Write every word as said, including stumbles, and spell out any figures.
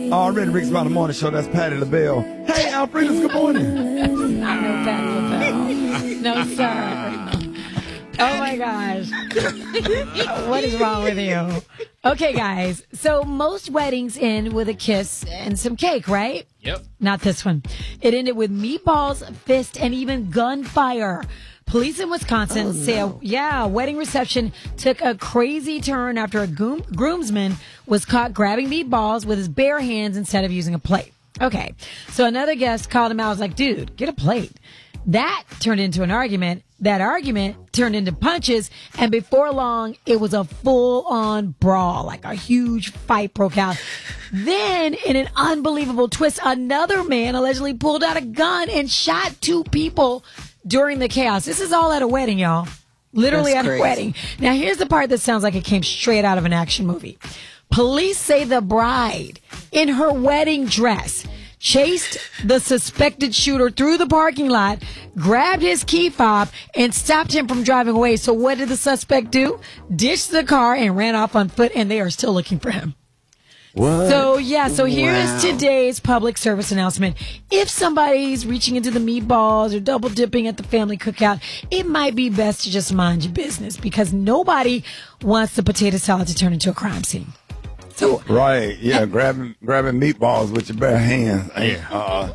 Already Rick's Around the Morning Show. That's Patty LaBelle. Hey, Alfredas, good morning. I know Patty LaBelle. No, sir. Oh, my gosh. What is wrong with you? Okay, guys. So most weddings end with a kiss and some cake, right? Yep. Not this one. It ended with meatballs, fist, and even gunfire. Police in Wisconsin oh, say, no. a, yeah, a wedding reception took a crazy turn after a groom, groomsman was caught grabbing meatballs with his bare hands instead of using a plate. Okay, so another guest called him out. Was like, dude, get a plate. That turned into an argument. That argument turned into punches. And before long, it was a full-on brawl, like a huge fight broke out. Then, in an unbelievable twist, another man allegedly pulled out a gun and shot two people during the chaos. This is all at a wedding, y'all. Literally That's at crazy. a wedding. Now, here's the part that sounds like it came straight out of an action movie. Police say the bride, in her wedding dress, chased the suspected shooter through the parking lot, grabbed his key fob, and stopped him from driving away. So what did the suspect do? Ditched the car and ran off on foot, and they are still looking for him. What? So, yeah, so here is Wow. today's public service announcement. If somebody's reaching into the meatballs or double dipping at the family cookout, it might be best to just mind your business because nobody wants the potato salad to turn into a crime scene. So, Right, yeah, grabbing grabbing meatballs with your bare hands. Yeah. Uh,